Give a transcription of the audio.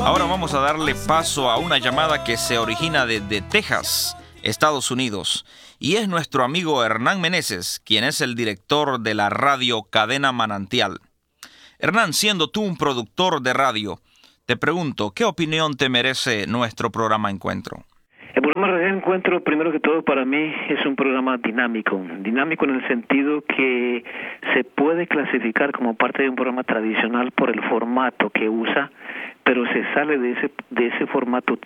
Ahora vamos a darle paso a una llamada que se origina desde Texas, Estados Unidos, y es nuestro amigo Hernán Meneses, quien es el director de la radio Cadena Manantial. Hernán, siendo tú un productor de radio, te pregunto, ¿qué opinión te merece nuestro programa Encuentro? El programa Radio Encuentro, primero que todo, para mí es un programa dinámico en el sentido que se puede clasificar como parte de un programa tradicional por el formato que usa, pero se sale de ese formato